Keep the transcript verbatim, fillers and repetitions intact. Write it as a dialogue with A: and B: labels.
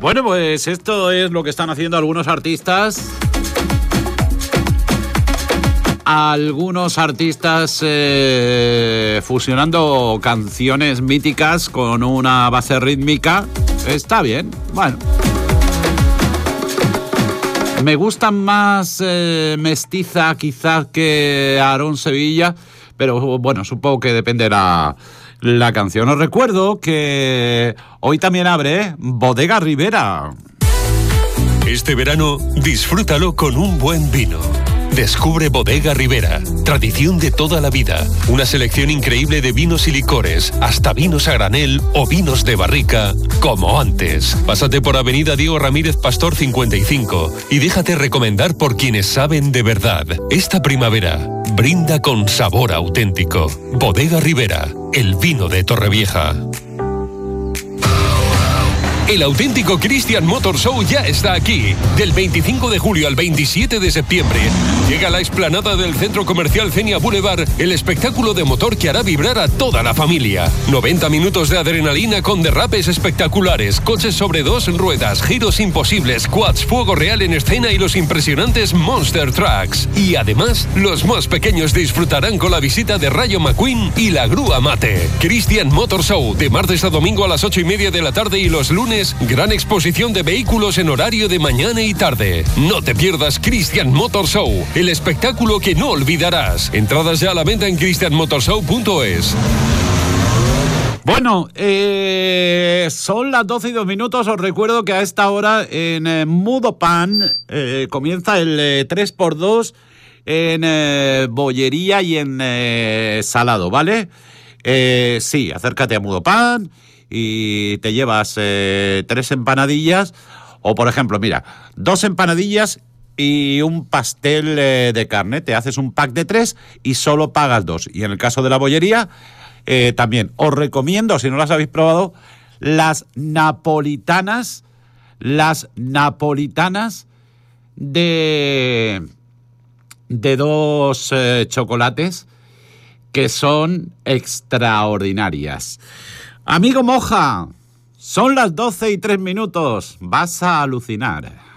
A: Bueno, pues esto es lo que están haciendo algunos artistas. Algunos artistas eh, fusionando canciones míticas con una base rítmica. Está bien, bueno. Me gustan más eh, Mestiza quizás que Aarón Sevilla, pero bueno, supongo que depende la, la canción. Os recuerdo que hoy también abre Bodega Ribera.
B: Este verano, disfrútalo con un buen vino. Descubre Bodega Ribera, tradición de toda la vida. Una selección increíble de vinos y licores, hasta vinos a granel o vinos de barrica, como antes. Pásate por Avenida Diego Ramírez Pastor cincuenta y cinco y déjate recomendar por quienes saben de verdad. Esta primavera, brinda con sabor auténtico. Bodega Ribera, el vino de Torrevieja. El auténtico Christian Motor Show ya está aquí. Del veinticinco de julio al veintisiete de septiembre llega a la explanada del Centro Comercial Cenia Boulevard el espectáculo de motor que hará vibrar a toda la familia. noventa minutos de adrenalina con derrapes espectaculares, coches sobre dos ruedas, giros imposibles, quads, fuego real en escena y los impresionantes Monster Trucks. Y además, los más pequeños disfrutarán con la visita de Rayo McQueen y la grúa Mate. Christian Motor Show, de martes a domingo a las ocho y media de la tarde y los lunes gran exposición de vehículos en horario de mañana y tarde. No te pierdas Christian Motor Show, el espectáculo que no olvidarás. Entradas ya a la venta en christian motor show punto es.
A: Bueno, eh, son las doce y dos minutos. Os recuerdo que a esta hora en eh, Mudo Pan eh, comienza el eh, tres por dos en eh, bollería y en eh, salado, ¿vale? Eh, sí, acércate a Mudo Pan y te llevas eh, tres empanadillas o, por ejemplo, mira, dos empanadillas y un pastel eh, de carne. Te haces un pack de tres y solo pagas dos. Y en el caso de la bollería, eh, también os recomiendo, si no las habéis probado, las napolitanas, las napolitanas de, de dos eh, chocolates que son extraordinarias. Amigo Moja, son las doce y tres minutos. Vas a alucinar.